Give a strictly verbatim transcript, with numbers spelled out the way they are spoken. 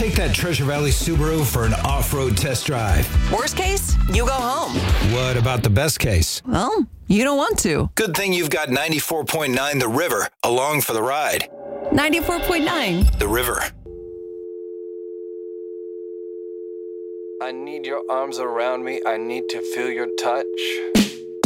take that Treasure Valley Subaru for an off-road test drive. Worst case, you go home. What about the best case? Well, you don't want to. Good thing you've got ninety-four point nine The River along for the ride. ninety-four point nine. The River. I need your arms around me. I need to feel your touch.